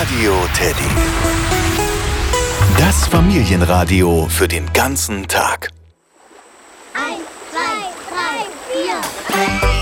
Radio Teddy. Das Familienradio für den ganzen Tag. 1, 2, 3, 4.